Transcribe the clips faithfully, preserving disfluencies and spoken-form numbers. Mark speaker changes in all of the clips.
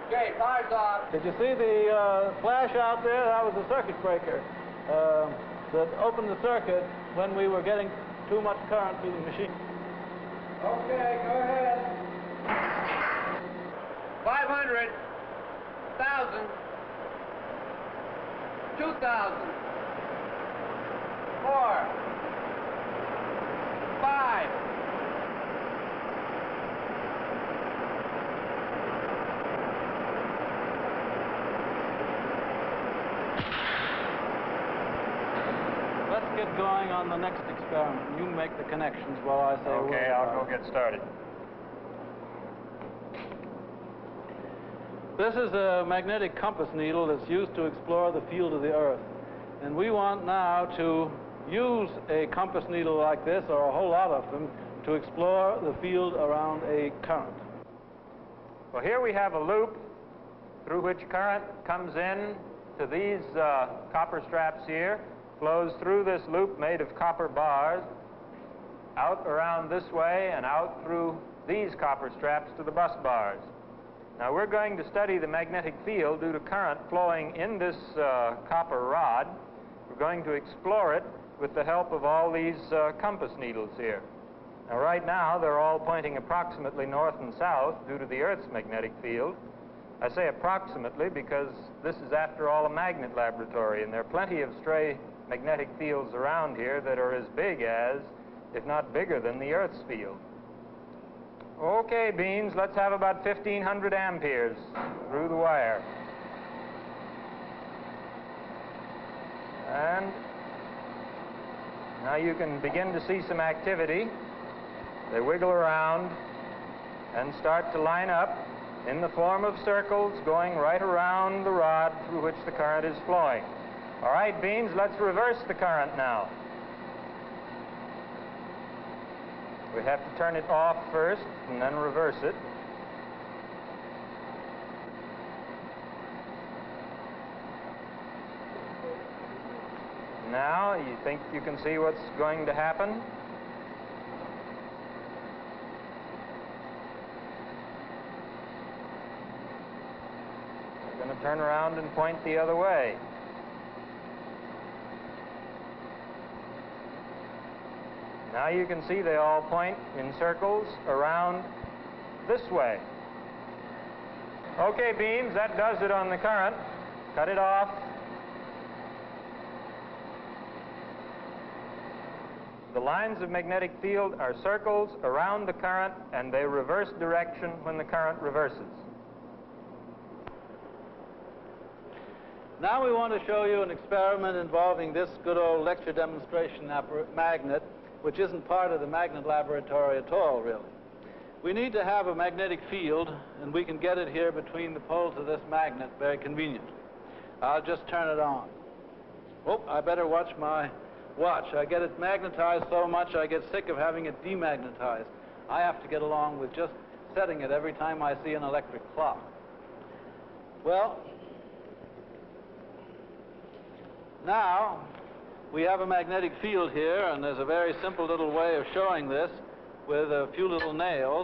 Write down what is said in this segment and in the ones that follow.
Speaker 1: Okay, fire's off.
Speaker 2: Did you see the uh, flash out there? That was a circuit breaker uh, that opened the circuit when we were getting too much current through the machine.
Speaker 1: Okay, go ahead. five hundred, one thousand, two thousand, four, five.
Speaker 2: Let's get going on the next experiment. You make the connections while I say a word
Speaker 3: Okay,
Speaker 2: about
Speaker 3: I'll go
Speaker 2: it.
Speaker 3: get started.
Speaker 2: This is a magnetic compass needle that's used to explore the field of the Earth. And we want now to use a compass needle like this, or a whole lot of them, to explore the field around a current.
Speaker 3: Well, here we have a loop through which current comes in to these uh, copper straps here, flows through this loop made of copper bars, out around this way and out through these copper straps to the bus bars. Now we're going to study the magnetic field due to current flowing in this uh, copper rod. We're going to explore it with the help of all these uh, compass needles here. Now right now they're all pointing approximately north and south due to the Earth's magnetic field. I say approximately because this is after all a magnet laboratory, and there are plenty of stray magnetic fields around here that are as big as, if not bigger than, the Earth's field. Okay, Beans, let's have about fifteen hundred amperes through the wire. And now you can begin to see some activity. They wiggle around and start to line up in the form of circles going right around the rod through which the current is flowing. All right, Beans, let's reverse the current now. We have to turn it off first and then reverse it. Now, you think you can see what's going to happen? We're going to turn around and point the other way. Now you can see they all point in circles around this way. Okay, Beams, that does it on the current. Cut it off. The lines of magnetic field are circles around the current, and they reverse direction when the current reverses.
Speaker 2: Now we want to show you an experiment involving this good old lecture demonstration magnet, which isn't part of the magnet laboratory at all, really. We need to have a magnetic field, and we can get it here between the poles of this magnet very conveniently. I'll just turn it on. Oh, I better watch my watch. I get it magnetized so much I get sick of having it demagnetized. I have to get along with just setting it every time I see an electric clock. Well, now we have a magnetic field here, and there's a very simple little way of showing this with a few little nails.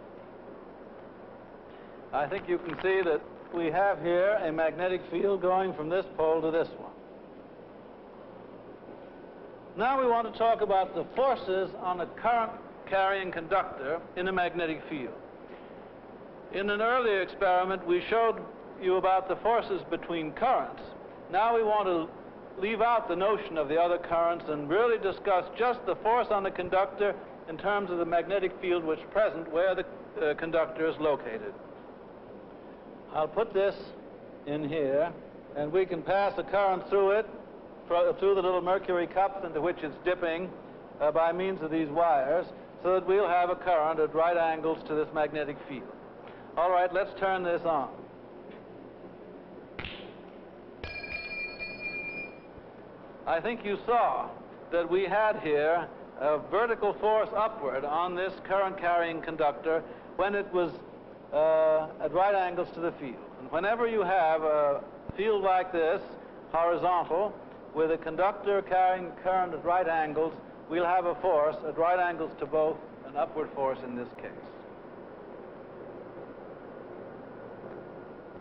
Speaker 2: I think you can see that we have here a magnetic field going from this pole to this one. Now we want to talk about the forces on a current-carrying conductor in a magnetic field. In an earlier experiment, we showed you about the forces between currents. Now we want to leave out the notion of the other currents and really discuss just the force on the conductor in terms of the magnetic field which is present where the uh, conductor is located. I'll put this in here, and we can pass a current through it, through the little mercury cups into which it's dipping uh, by means of these wires, so that we'll have a current at right angles to this magnetic field. All right, let's turn this on. I think you saw that we had here a vertical force upward on this current-carrying conductor when it was uh, at right angles to the field. And whenever you have a field like this, horizontal, with a conductor carrying current at right angles, we'll have a force at right angles to both, an upward force in this case.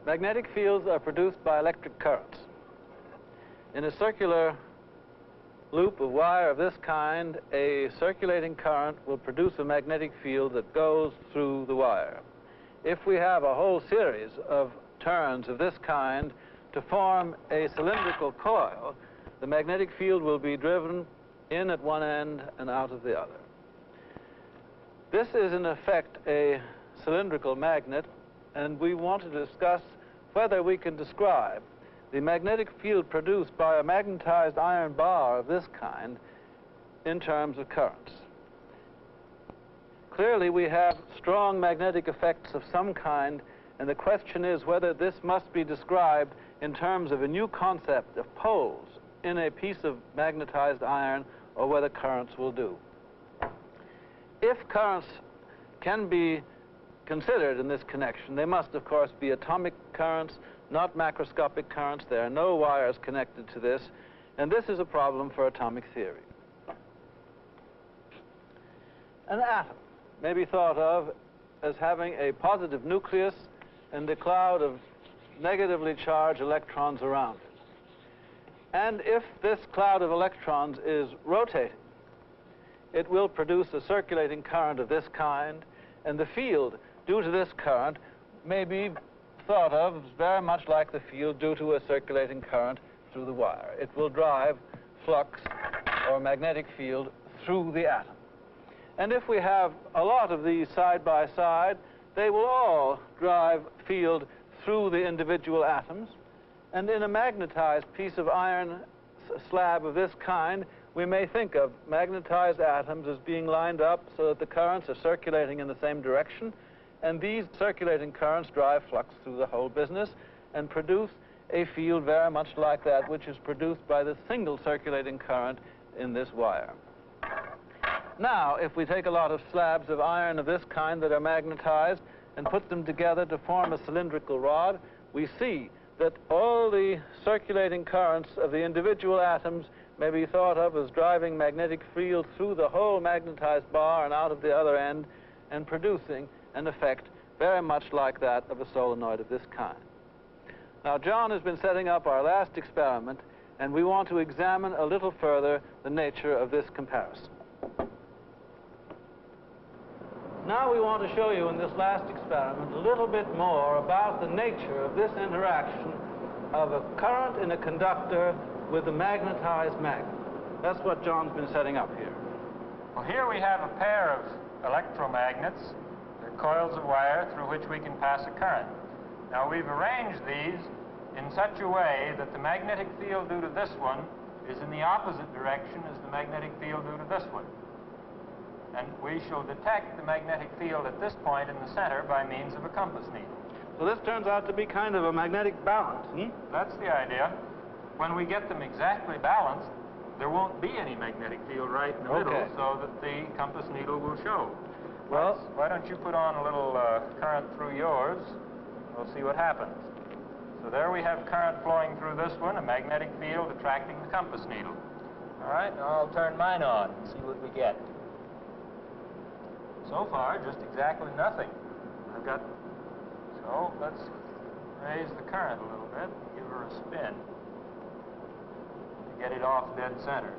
Speaker 2: Magnetic fields are produced by electric currents. In a circular loop of wire of this kind, a circulating current will produce a magnetic field that goes through the wire. If we have a whole series of turns of this kind to form a cylindrical coil, the magnetic field will be driven in at one end and out of the other. This is, in effect, a cylindrical magnet, and we want to discuss whether we can describe the magnetic field produced by a magnetized iron bar of this kind in terms of currents. Clearly, we have strong magnetic effects of some kind, and the question is whether this must be described in terms of a new concept of poles in a piece of magnetized iron, or whether currents will do. If currents can be considered in this connection, they must, of course, be atomic currents, not macroscopic currents. There are no wires connected to this, and this is a problem for atomic theory. An atom may be thought of as having a positive nucleus and a cloud of negatively charged electrons around it. And if this cloud of electrons is rotating, it will produce a circulating current of this kind, and the field due to this current may be thought of as very much like the field due to a circulating current through the wire. It will drive flux or magnetic field through the atom. And if we have a lot of these side by side, they will all drive field through the individual atoms. And in a magnetized piece of iron slab of this kind, we may think of magnetized atoms as being lined up so that the currents are circulating in the same direction, and these circulating currents drive flux through the whole business and produce a field very much like that which is produced by the single circulating current in this wire. Now, if we take a lot of slabs of iron of this kind that are magnetized and put them together to form a cylindrical rod, we see that all the circulating currents of the individual atoms may be thought of as driving magnetic field through the whole magnetized bar and out of the other end, and producing an effect very much like that of a solenoid of this kind. Now, John has been setting up our last experiment, and we want to examine a little further the nature of this comparison. Now we want to show you in this last experiment a little bit more about the nature of this interaction of a current in a conductor with a magnetized magnet. That's what John's been setting up here.
Speaker 3: Well, here we have a pair of electromagnets. They're coils of wire through which we can pass a current. Now, we've arranged these in such a way that the magnetic field due to this one is in the opposite direction as the magnetic field due to this one. And we shall detect the magnetic field at this point in the center by means of a compass needle.
Speaker 2: So this turns out to be kind of a magnetic balance, hmm?
Speaker 3: That's the idea. When we get them exactly balanced, there won't be any magnetic field right in the
Speaker 2: Okay.
Speaker 3: middle, so that the compass needle will show.
Speaker 2: Well,
Speaker 3: Why don't you put on a little uh, current through yours? We'll see what happens. So there we have current flowing through this one, a magnetic field attracting the compass needle. All right, now I'll turn mine on and see what we get. So far, just exactly nothing. I've got, so let's raise the current a little bit, give her a spin to get it off dead center.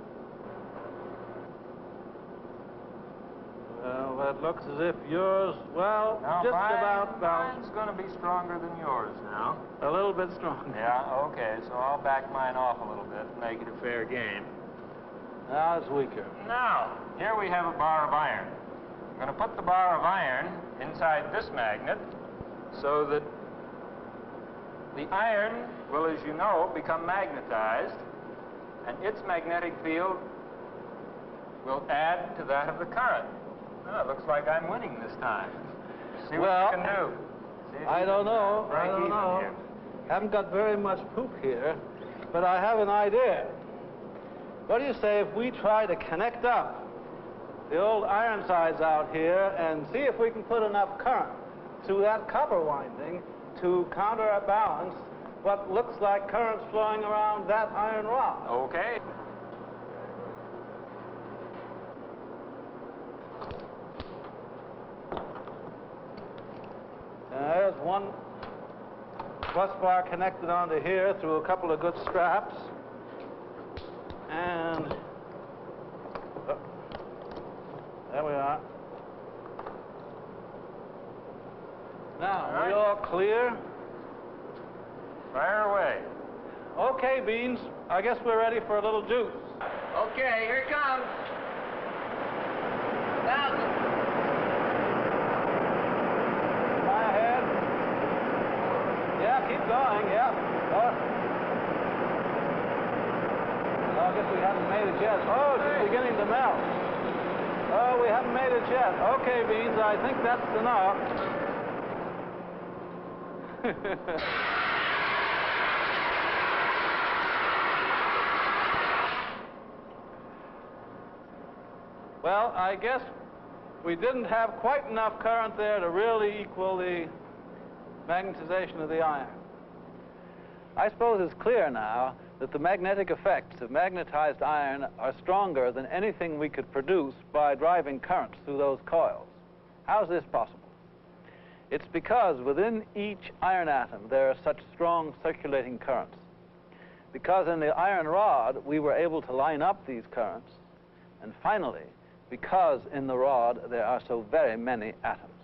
Speaker 2: Well, that looks as if yours, well,
Speaker 3: Now
Speaker 2: just
Speaker 3: mine,
Speaker 2: about balanced.
Speaker 3: mine's going to be stronger than yours now.
Speaker 2: A little bit stronger.
Speaker 3: Yeah, okay, so I'll back mine off a little bit and make it a fair game.
Speaker 2: Now it's weaker.
Speaker 3: Now, here we have a bar of iron. I'm going to put the bar of iron inside this magnet so that the iron will, as you know, become magnetized, and its magnetic field will add to that of the current. Well, it looks like I'm winning this time. See what
Speaker 2: Well,
Speaker 3: you can do. See if
Speaker 2: I
Speaker 3: you
Speaker 2: don't
Speaker 3: can
Speaker 2: know.
Speaker 3: break
Speaker 2: I don't
Speaker 3: even
Speaker 2: know.
Speaker 3: here.
Speaker 2: Haven't got very much poop here, but I have an idea. What do you say if we try to connect up the old iron sides out here and see if we can put enough current through that copper winding to counterbalance what looks like currents flowing around that iron rod?
Speaker 3: Okay.
Speaker 2: And there's one bus bar connected onto here through a couple of good straps. And oh, there we are. Now,
Speaker 3: All right.
Speaker 2: we all clear?
Speaker 3: Fire away.
Speaker 2: Okay, Beans. I guess we're ready for a little juice.
Speaker 1: Okay, here it comes. Thousand.
Speaker 2: Fly ahead. Yeah, keep going, yeah. Oh. Oh, I guess we haven't made it yet. Oh, it's beginning to melt. Oh, we haven't made it yet. Okay, Beans, I think that's enough. Well, I guess we didn't have quite enough current there to really equal the magnetization of the iron. I suppose it's clear now that the magnetic effects of magnetized iron are stronger than anything we could produce by driving currents through those coils. How's this possible? It's because within each iron atom there are such strong circulating currents. Because in the iron rod we were able to line up these currents, and finally, because in the rod there are so very many atoms.